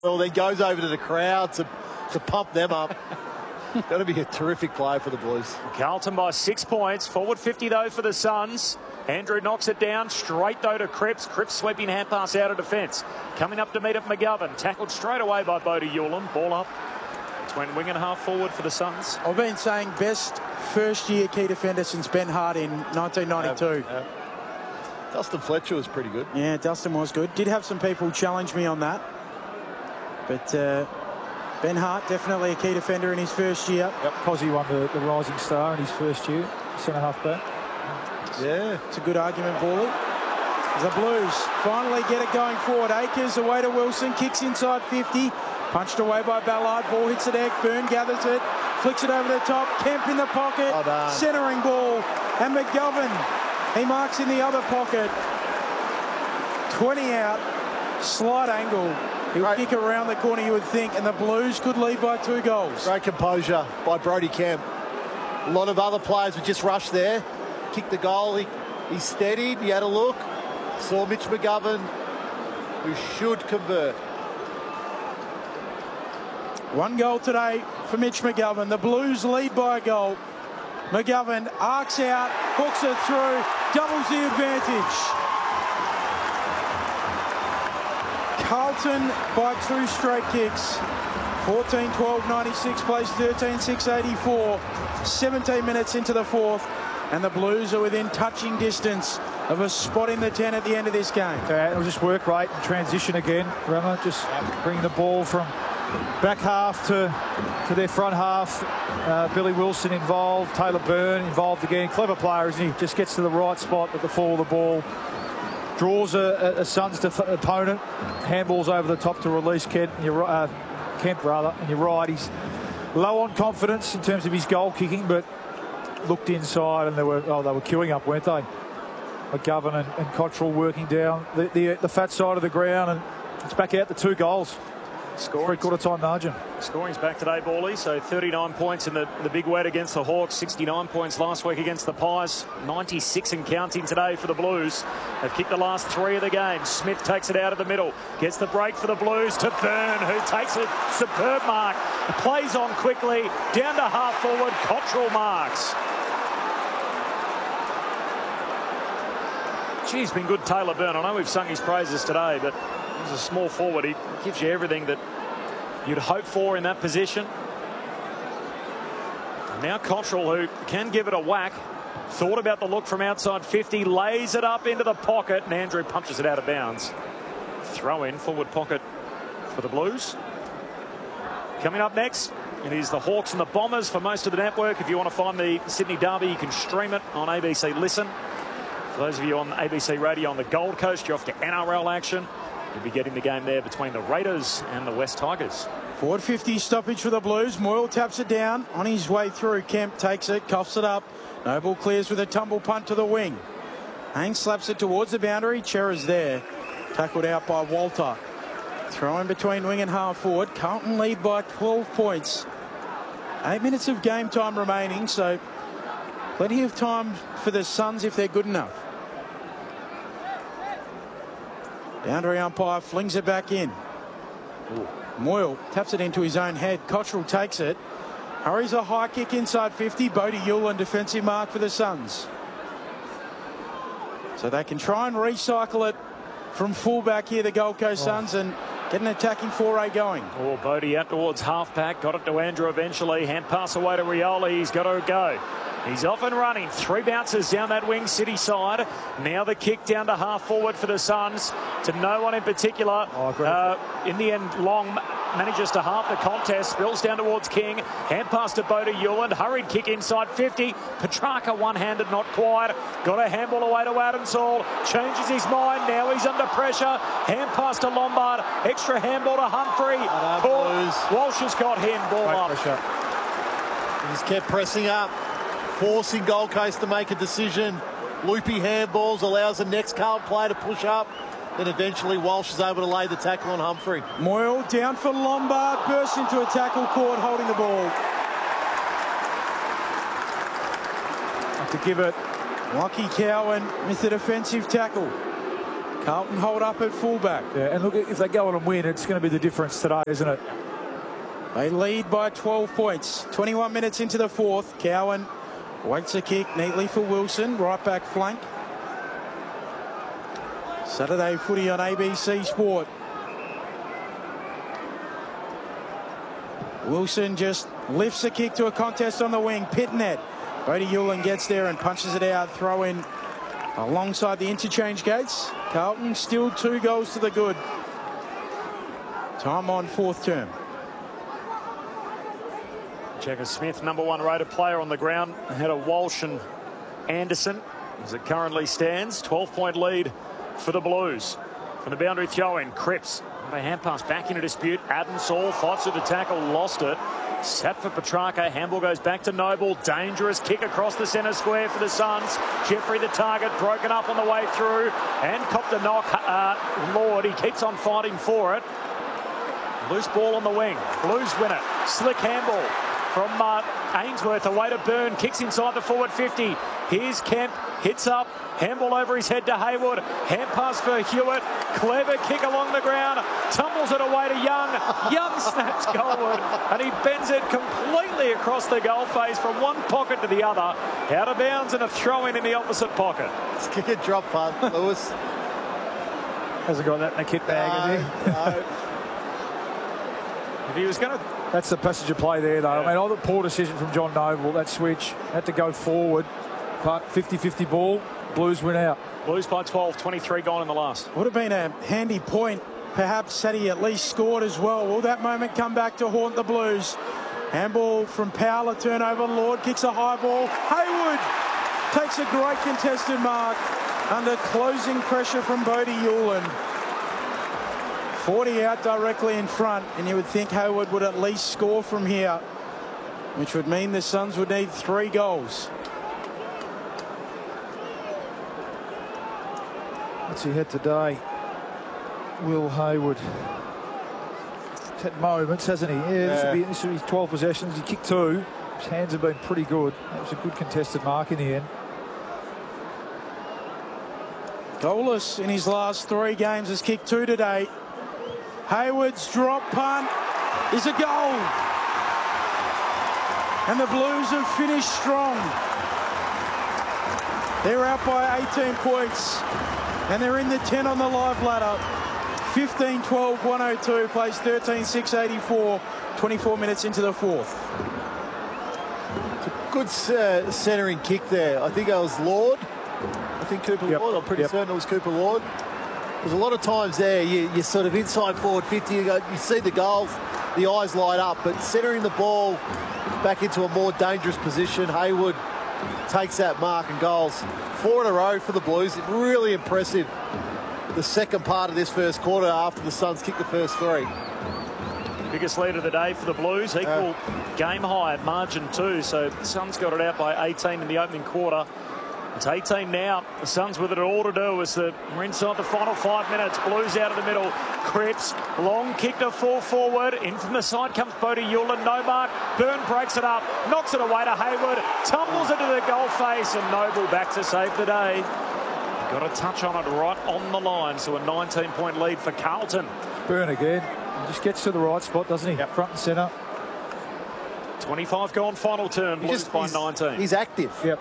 Well, then goes over to the crowd to pump them up. Going to be a terrific play for the Blues. Carlton by 6 points. Forward 50, though, for the Suns. Andrew knocks it down. Straight, though, to Cripps. Cripps sweeping hand pass out of defence. Coming up to meet up McGovern. Tackled straight away by Bodie Hewland. Ball up between wing and half forward for the Suns. I've been saying best first-year key defender since Ben Hart in 1992. Dustin Fletcher was pretty good. Yeah, Dustin was good. Did have some people challenge me on that. But Ben Hart, definitely a key defender in his first year. Yep, Cozzy won the Rising Star in his first year, centre-half back. Yeah. It's a good argument, Bally. The Blues finally get it going forward. Akers away to Wilson, kicks inside 50. Punched away by Ballard. Ball hits the deck. Byrne gathers it. Flicks it over the top. Kemp in the pocket. Centering ball. And McGovern, he marks in the other pocket. 20 out. Slight angle. He'll kick around the corner, you would think, and the Blues could lead by 2 goals. Great composure by Brodie Kemp. A lot of other players would just rush there. Kicked the goal. He steadied. He had a look. Saw Mitch McGovern, who should convert. 1 goal today for Mitch McGovern. The Blues lead by a goal. McGovern arcs out, hooks it through, doubles the advantage. Carlton by 2 straight kicks. 14-12-96 plays 13-6-84. 17 minutes into the 4th, and the Blues are within touching distance of a spot in the 10 at the end of this game. Yeah, it'll just work rate and transition again. Rama just bringing the ball from back half to their front half. Billy Wilson involved, Taylor Byrne involved again. Clever player, isn't he? Just gets to the right spot at the fall of the ball. Draws a Suns opponent. Handballs over the top to release Kemp, and you're right, he's low on confidence in terms of his goal kicking, but looked inside and they were queuing up, weren't they? McGovern and Cottrell working down the fat side of the ground, and it's back out to 2 goals. Scoring. 3/4 time margin. Scoring's back today, Bally. So 39 points in the big wet against the Hawks. 69 points last week against the Pies. 96 and counting today for the Blues. They've kicked the last 3 of the game. Smith takes it out of the middle. Gets the break for the Blues to Byrne, who takes a superb mark. Plays on quickly. Down to half forward. Cottrell marks. Geez, been good, Taylor Byrne. I know we've sung his praises today, but he's a small forward. He gives you everything that you'd hope for in that position. Now Cottrell, who can give it a whack, thought about the look from outside 50, lays it up into the pocket, and Andrew punches it out of bounds. Throw in, forward pocket for the Blues. Coming up next, it is the Hawks and the Bombers for most of the network. If you want to find the Sydney Derby, you can stream it on ABC Listen. For those of you on ABC Radio on the Gold Coast, you're off to NRL action. You'll be getting the game there between the Raiders and the West Tigers. Forward 50 stoppage for the Blues. Moyle taps it down. On his way through, Kemp takes it, coughs it up. Noble clears with a tumble punt to the wing. Haynes slaps it towards the boundary. Chera's there. Tackled out by Walter. Throw in between wing and half forward. Carlton lead by 12 points. 8 minutes of game time remaining, so plenty of time for the Suns if they're good enough. Boundary umpire flings it back in. Moyle taps it into his own head. Cottrell takes it. Hurries a high kick inside 50. Bodie Hewland defensive mark for the Suns. So they can try and recycle it from fullback here, the Gold Coast Suns, and get an attacking foray going. Oh, Bodie out towards half-back. Got it to Andrew eventually. Hand pass away to Rioli. He's got to go. He's off and running. 3 bounces down that wing City side. Now the kick down to half forward for the Suns. To no one in particular. In the end, Long manages to half the contest. Spills down towards King. Hand pass to Bodie Hewland. Hurried kick inside 50. Petrarca one-handed, not quite. Got a handball away to Adams Hall. Changes his mind. Now he's under pressure. Hand pass to Lombard. Extra handball to Humphrey. Walsh has got him. Ball up. He's kept pressing up, forcing Gold Coast to make a decision. Loopy handballs allows the next Carlton player to push up. Then eventually Walsh is able to lay the tackle on Humphrey. Moyle down for Lombard. Bursts into a tackle court holding the ball. Have to give it. Lockie Cowan with the defensive tackle. Carlton hold up at fullback. Yeah, and look, if they go on and win, it's going to be the difference today, isn't it? They lead by 12 points. 21 minutes into the fourth. Cowan waits a kick neatly for Wilson. Right back flank. Saturday footy on ABC Sport. Wilson just lifts a kick to a contest on the wing. Pitnet. Bodie Hewlin gets there and punches it out. Throw in alongside the interchange gates. Carlton still 2 goals to the good. Time on fourth term. Jagger Smith, number 1 rated player on the ground, ahead of Walsh and Anderson. As it currently stands, 12-point lead for the Blues. From the boundary throw-in, Cripps. A hand pass back into dispute. Adden-Saul fights with the tackle, lost it. Sat for Petrarca. Handball goes back to Noble. Dangerous kick across the centre square for the Suns. Jeffrey the target, broken up on the way through and copped a knock. Lord, he keeps on fighting for it. Loose ball on the wing. Blues win it. Slick handball from Ainsworth away to Byrne. Kicks inside the forward 50. Here's Kemp. Hits up. Handball over his head to Hayward. Hand pass for Hewitt. Clever kick along the ground. Tumbles it away to Young. Young snaps goalward and he bends it completely across the goal face from one pocket to the other. Out of bounds and a throw in the opposite pocket. Let's kick a drop punt, Lewis. Hasn't got that in a kit bag, has he? No. If he was going to... That's the passenger play there, though. Yeah. I mean, poor decision from John Noble. That switch had to go forward. But 50-50 ball. Blues win out. Blues by 12, 23 gone in the last. Would have been a handy point, perhaps, had he at least scored as well. Will that moment come back to haunt the Blues? Handball from Powell, a turnover. Lord kicks a high ball. Hayward takes a great contested mark under closing pressure from Bodie Hewlin. 40 out directly in front, and you would think Hayward would at least score from here, which would mean the Suns would need 3 goals. What's he had today? Will Hayward. He's had moments, hasn't he? Yeah, this will be 12 possessions. He kicked 2. His hands have been pretty good. That was a good contested mark in the end. Goalless in his last 3 games, has kicked 2 today. Hayward's drop punt is a goal. And the Blues have finished strong. They're out by 18 points. And they're in the 10 on the live ladder. 15-12-102, plays 13-6-84, 24 minutes into the fourth. It's a good centering kick there. I think that was Lord. I think Cooper Lord. I'm pretty certain it was Cooper Lord. There's a lot of times there, you're sort of inside forward 50, you see the goals, the eyes light up, but centering the ball back into a more dangerous position, Hayward takes that mark and goals. 4 in a row for the Blues. Really impressive. The second part of this first quarter after the Suns kicked the first 3. Biggest lead of the day for the Blues. Equal game high at margin 2. So the Suns got it out by 18 in the opening quarter. It's 18 now. The Suns with it all to do as we're inside the final 5 minutes. Blues out of the middle. Cripps, long kick to full forward. In from the side comes Bodie Hewlin. No mark. Byrne breaks it up. Knocks it away to Hayward. Tumbles into the goal face and Noble back to save the day. Got a touch on it right on the line. So a 19-point lead for Carlton. Byrne again. He just gets to the right spot, doesn't he? Yep. Front and centre. 25 gone final turn. Blues by 19. He's active. Yep.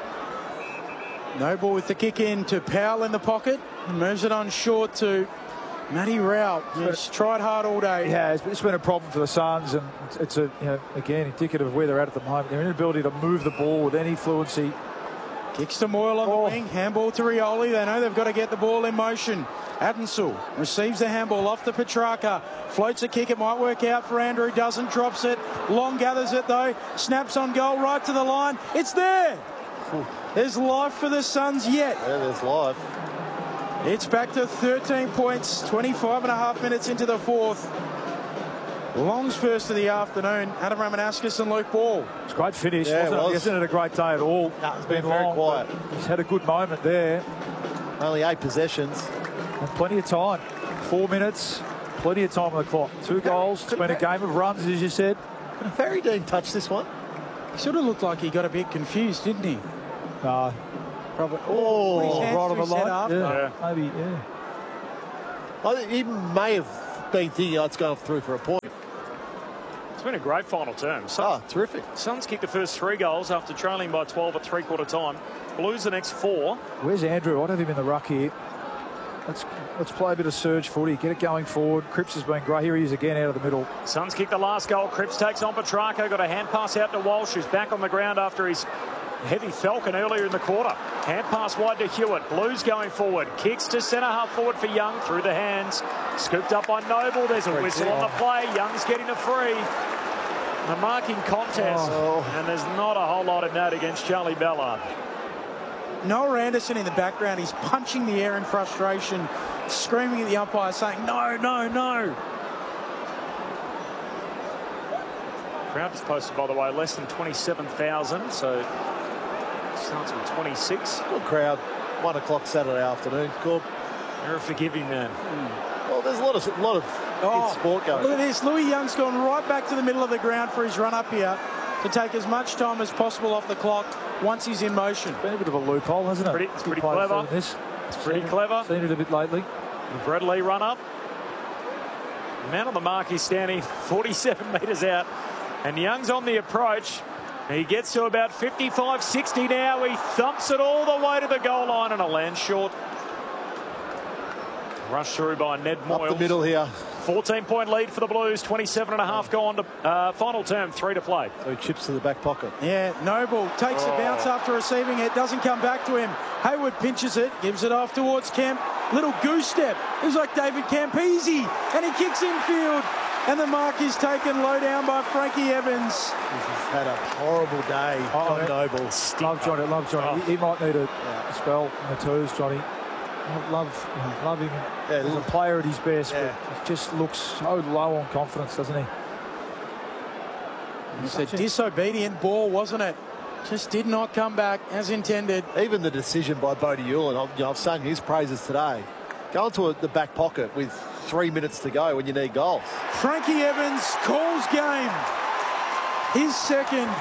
Noble with the kick in to Powell in the pocket. And moves it on short to Matty Rowell. He's tried hard all day. He has, but it's been a problem for the Suns, and it's again indicative of where they're at the moment. Their inability to move the ball with any fluency. Kicks to Moyle on the wing. Handball to Rioli. They know they've got to get the ball in motion. Adden-Saul receives the handball off to Petrarca. Floats a kick. It might work out for Andrew. Doesn't. Drops it. Long gathers it though. Snaps on goal right to the line. It's there. There's life for the Suns yet. Yeah, there's life. It's back to 13 points. 25 and a half minutes into the fourth. Long's first of the afternoon. Adam Ramanauskas and Luke Ball. It's a great finish, Yeah, wasn't it? Isn't it a great day at all? No, it's been very long, quiet. He's had a good moment there. Only 8 possessions. And plenty of time. 4 minutes. Plenty of time on the clock. 2 goals. It's been a game of runs, as you said. Ferry didn't touch this one. He sort of looked like he got a bit confused, didn't he? No. Probably. Oh, Put his hands right on to the his head line. after. Yeah. Maybe, yeah. I think he may have been thinking, oh, it's going through for a point. It's been a great final term. Terrific. Suns kicked the first 3 goals after trailing by 12 at three-quarter time. Blues the next 4. Where's Andrew? I'd have him in the ruck here. Let's play a bit of surge footy. Get it going forward. Cripps has been great. Here he is again out of the middle. Suns kick the last goal. Cripps takes on Petrarca. Got a hand pass out to Walsh, who's back on the ground after his heavy falcon earlier in the quarter. Hand pass wide to Hewitt. Blues going forward. Kicks to centre half forward for Young through the hands. Scooped up by Noble. There's a whistle on the play. Young's getting a free. The marking contest. And there's not a whole lot of that against Charlie Ballard. Noah Anderson in the background. He's punching the air in frustration, screaming at the umpire, saying, no, no, no. Crowd is posted, by the way, less than 27,000, so starts with 26. Good crowd. 1 o'clock Saturday afternoon. Good. You're a forgiving man. Well, there's a lot of sport going. Look at this. Louis Young's gone right back to the middle of the ground for his run up here to take as much time as possible off the clock once he's in motion. Been a bit of a loophole, hasn't it? It's pretty clever. It's pretty clever. Seen it a bit lately. Brad Lee run up. Man on the mark, he's standing 47 metres out. And Young's on the approach. He gets to about 55, 60 now. He thumps it all the way to the goal line and a land short. Rushed through by Ned Moyles. Up the middle here. 14-point lead for the Blues. 27.5 go on to final term. 3 to play. So he chips to the back pocket. Yeah, Noble takes a bounce after receiving it. Doesn't come back to him. Hayward pinches it. Gives it off towards Kemp. Little goose step. It was like David Campese. And he kicks infield. And the mark is taken low down by Frankie Evans. He's had a horrible day. Noble. Love Johnny. He might need a spell in the twos, Johnny. Love him as a player at his best, but he just looks so low on confidence, doesn't he? It's a disobedient ball, wasn't it? Just did not come back as intended. Even the decision by Bodie Hewlin, I've sung his praises today. Going to the back pocket with 3 minutes to go when you need goals. Frankie Evans calls game. His second.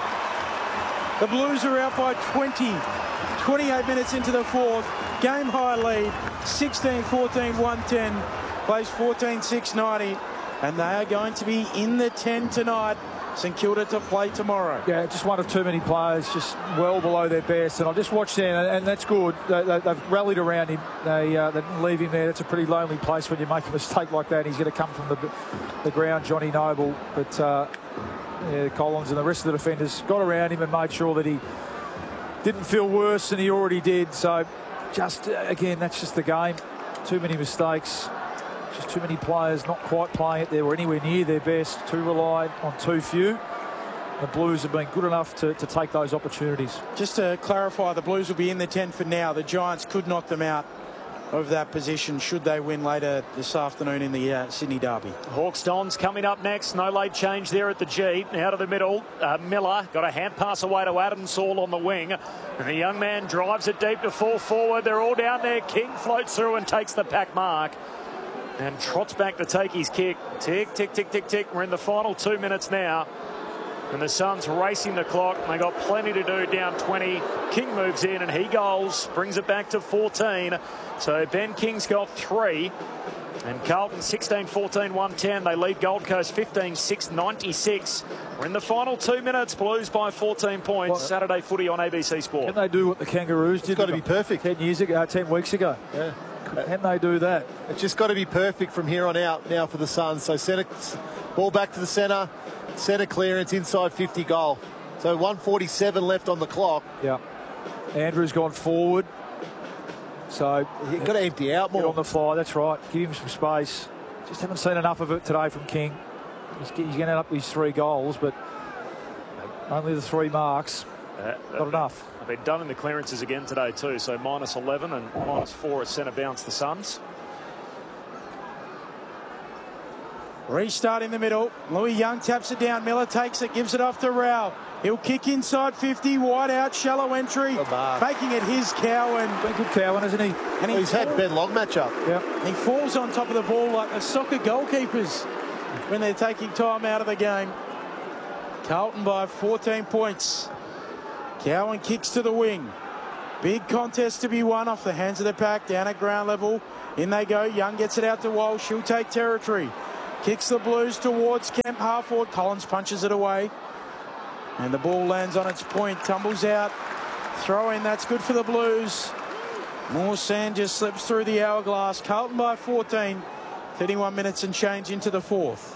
The Blues are out by 20. 28 minutes into the fourth. Game high lead. 16-14, 110. Plays 14-6-90. And they are going to be in the 10 tonight. St Kilda to play tomorrow. Yeah, just one of too many players, just well below their best. And I just watched them, and that's good. They've rallied around him. They didn't leave him there. That's a pretty lonely place when you make a mistake like that. He's going to come from the ground, Johnny Noble. But Collins and the rest of the defenders got around him and made sure that he didn't feel worse than he already did. So just, again, that's just the game. Too many mistakes. Just too many players not quite playing it. They were anywhere near their best. Too relied on too few. The Blues have been good enough to take those opportunities. Just to clarify, the Blues will be in the 10 for now. The Giants could knock them out of that position should they win later this afternoon in the Sydney Derby. Hawks Dons coming up next. No late change there at the G. Out of the middle, Miller got a hand pass away to Adam Saul on the wing. And the young man drives it deep to fall forward. They're all down there. King floats through and takes the pack mark. And trots back to take his kick. Tick, tick, tick, tick, tick. We're in the final 2 minutes now. And the Suns racing the clock. They got plenty to do, down 20. King moves in and he goals. Brings it back to 14. So Ben King's got 3. And Carlton 16-14, 110. They lead Gold Coast 15-6, 96. We're in the final 2 minutes. Blues by 14 points. Well, Saturday footy on ABC Sport. Can they do what the Kangaroos did? It's got to be perfect. 10 weeks ago. Yeah. Can they do that? It's just got to be perfect from here on out now for the Suns. So centre, ball back to the centre clearance inside 50 goal. So 1:47 left on the clock. Yeah. Andrew's gone forward. So you've got to empty out more. Get on the fly, that's right. Give him some space. Just haven't seen enough of it today from King. He's going to end up with 3 goals, but only the 3 marks. Not enough. They've done in the clearances again today too, so -11 and -4 at centre bounce the Suns. Restart in the middle. Louis Young taps it down. Miller takes it, gives it off to Rao. He'll kick inside 50, wide out, shallow entry. Making it his Cowan. Been good Cowan, hasn't he? And he's had Ben Long match up. Yep. He falls on top of the ball like the soccer goalkeepers when they're taking time out of the game. Carlton by 14 points. Cowan kicks to the wing. Big contest to be won off the hands of the pack. Down at ground level. In they go. Young gets it out to Walsh. She'll take territory. Kicks the Blues towards Kemp. Half forward. Collins punches it away. And the ball lands on its point. Tumbles out. Throw in. That's good for the Blues. More sand just slips through the hourglass. Carlton by 14. 31 minutes and change into the fourth.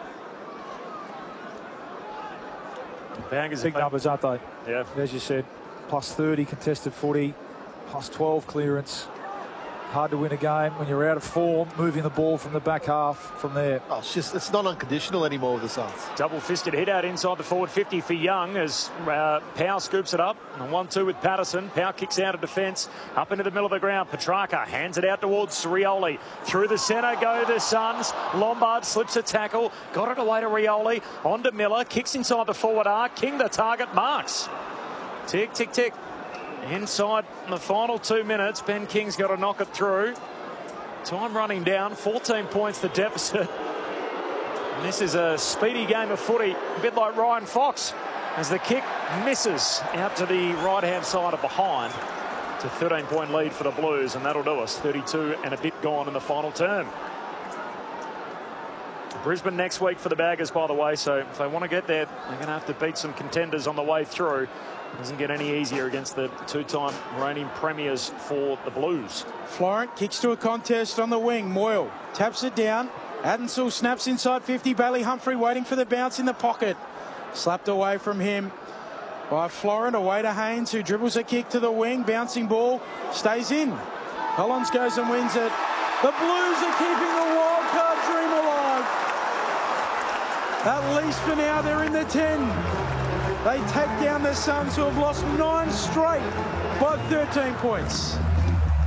Bangers Big numbers, aren't they? Yeah. As you said, plus 30 contested footy, plus 12 clearance. Hard to win a game when you're out of form, moving the ball from the back half from there. Oh, it's not unconditional anymore with the Suns. Double-fisted hit out inside the forward 50 for Young as Powell scoops it up. And 1-2 with Patterson. Powell kicks out of defence. Up into the middle of the ground. Petrarca hands it out towards Rioli. Through the centre go the Suns. Lombard slips a tackle. Got it away to Rioli. On to Miller. Kicks inside the forward arc. King the target. Marks. Tick, tick, tick. Inside the final 2 minutes, Ben King's got to knock it through. Time running down, 14 points the deficit. And this is a speedy game of footy, a bit like Ryan Fox, as the kick misses out to the right-hand side of behind. It's a 13-point lead for the Blues, and that'll do us. 32 and a bit gone in the final term. Brisbane next week for the Baggers, by the way, so if they want to get there, they're going to have to beat some contenders on the way through. Doesn't get any easier against the two-time reigning premiers for the Blues. Florent kicks to a contest on the wing. Moyle taps it down. Addensill snaps inside 50. Bailey Humphrey waiting for the bounce in the pocket. Slapped away from him by Florent. Away to Haynes, who dribbles a kick to the wing. Bouncing ball. Stays in. Collins goes and wins it. The Blues are keeping the wildcard dream alive. At least for now, they're in the 10. They take down the Suns, who have lost 9 straight by 13 points.